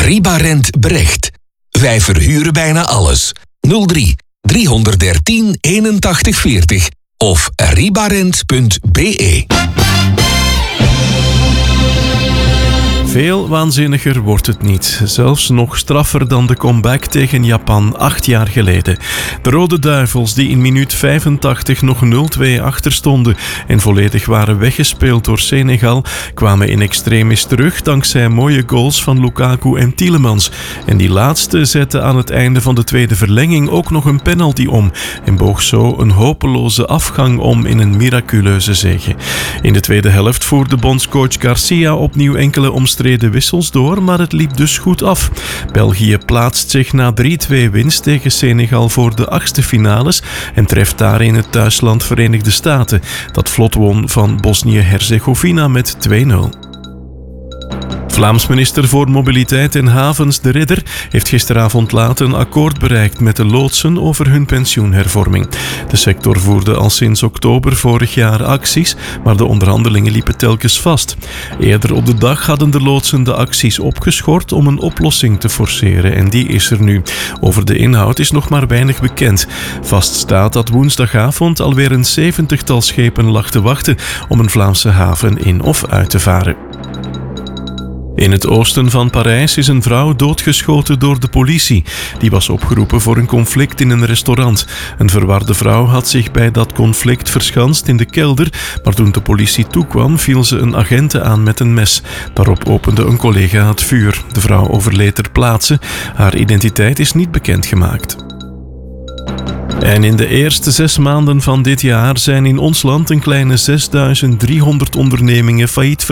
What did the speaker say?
Ribarent Brecht. Wij verhuren bijna alles. 03 313 81 40 of ribarent.be. Veel waanzinniger wordt het niet. Zelfs nog straffer dan de comeback tegen Japan 8 jaar geleden. De Rode Duivels, die in minuut 85 nog 0-2 achter stonden en volledig waren weggespeeld door Senegal, kwamen in extremis terug dankzij mooie goals van Lukaku en Tielemans. En die laatste zette aan het einde van de tweede verlenging ook nog een penalty om en boog zo een hopeloze afgang om in een miraculeuze zege. In de tweede helft voerde bondscoach Garcia opnieuw enkele omstreden wissels door, maar het liep dus goed af. België plaatst zich na 3-2 winst tegen Senegal voor de 8e finales en treft daarin het thuisland Verenigde Staten, dat vlot won van Bosnië-Herzegovina met 2-0. Vlaams minister voor Mobiliteit en Havens De Ridder heeft gisteravond laat een akkoord bereikt met de loodsen over hun pensioenhervorming. De sector voerde al sinds oktober vorig jaar acties, maar de onderhandelingen liepen telkens vast. Eerder op de dag hadden de loodsen de acties opgeschort om een oplossing te forceren en die is er nu. Over de inhoud is nog maar weinig bekend. Vast staat dat woensdagavond alweer een 70-tal schepen lag te wachten om een Vlaamse haven in of uit te varen. In het oosten van Parijs is een vrouw doodgeschoten door de politie. Die was opgeroepen voor een conflict in een restaurant. Een verwarde vrouw had zich bij dat conflict verschanst in de kelder, maar toen de politie toekwam viel ze een agente aan met een mes. Daarop opende een collega het vuur. De vrouw overleed ter plaatse. Haar identiteit is niet bekendgemaakt. En in de eerste 6 maanden van dit jaar zijn in ons land een kleine 6.300 ondernemingen failliet